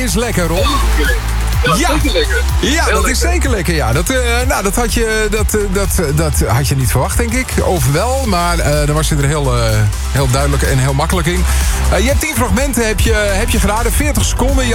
is lekker, Ron. Ja, zeker lekker. Ja, Heel dat lekker. is zeker lekker, ja. Dat had je niet verwacht, denk ik. Of wel, maar dan was je er heel duidelijk en heel makkelijk in. Je hebt 10 fragmenten heb je geraden, 40 seconden. Je